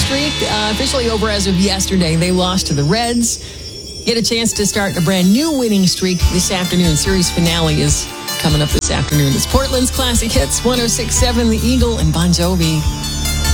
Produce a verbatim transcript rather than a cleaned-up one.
streak uh, officially over as of yesterday. They lost to the Reds. Get a chance to start a brand new winning streak this afternoon. Series finale is coming up this afternoon. It's Portland's Classic Hits, one oh six point seven The Eagle and Bon Jovi.